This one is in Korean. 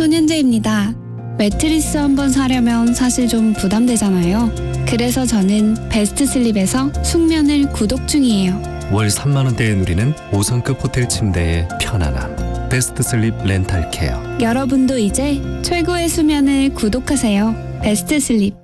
손현재입니다. 매트리스 한번 사려면 사실 좀 부담되잖아요. 그래서 저는 베스트 슬립에서 숙면을 구독 중이에요. 월 3만 원대에 누리는 5성급 호텔 침대의 편안함. 베스트 슬립 렌탈 케어. 여러분도 이제 최고의 수면을 구독하세요. 베스트 슬립.